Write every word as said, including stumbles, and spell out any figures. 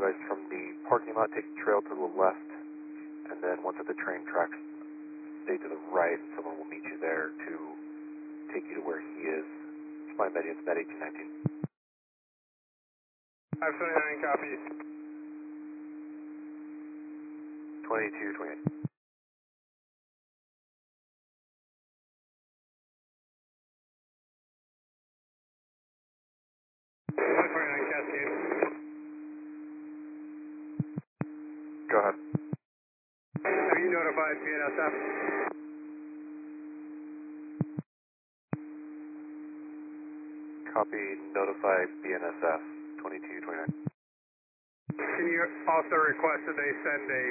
guys from the parking lot, take the trail to the left, and then once at the train tracks, stay to the right, and someone will meet you there to take you to where he is. It's my med, it's med eighteen nineteen. five seventy-nine, copy. twenty-two twenty-eight. one twenty-nine, Cascade. Go ahead. Have you notified B N S F? Copy, notify B N S F, twenty-two twenty-nine. Can you also request that they send a